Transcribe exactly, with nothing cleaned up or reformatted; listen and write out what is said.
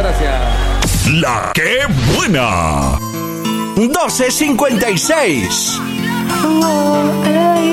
Muchas gracias. La que buena. doce cincuenta y seis. Oh, hey.